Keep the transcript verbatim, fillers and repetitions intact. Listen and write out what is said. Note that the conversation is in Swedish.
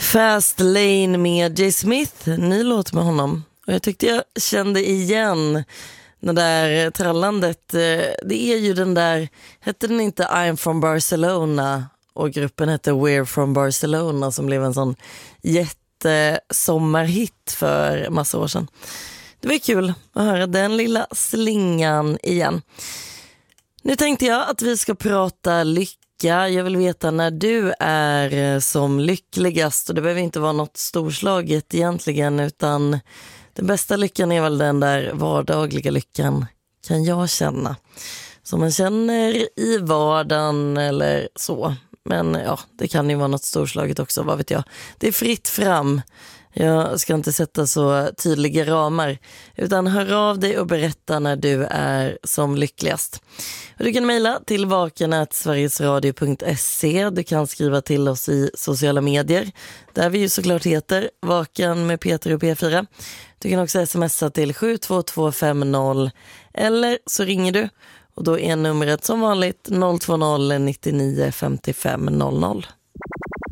Fast Lane med J. Smith, ny låt med honom. Och jag tyckte jag kände igen det där trallandet. Det är ju den där, hette den inte I'm from Barcelona? Och gruppen hette We're from Barcelona, som blev en sån jättesommarhit för massa år sedan. Det var kul att höra den lilla slingan igen. Nu tänkte jag att vi ska prata lycka. Jag vill veta när du är som lyckligast. Och det behöver inte vara något storslaget egentligen, utan den bästa lyckan är väl den där vardagliga lyckan, kan jag känna. Som man känner i vardagen eller så. Men ja, det kan ju vara något storslaget också, vad vet jag. Det är fritt fram. Jag ska inte sätta så tydliga ramar, utan hör av dig och berätta när du är som lyckligast. Och du kan mejla till vaken at sverigesradio punkt se. Du kan skriva till oss i sociala medier, där vi ju såklart heter Vaken med Peter och P fyra. Du kan också smsa till sju två två fem noll, eller så ringer du. Och då är numret som vanligt noll två noll nio nio fem fem noll noll.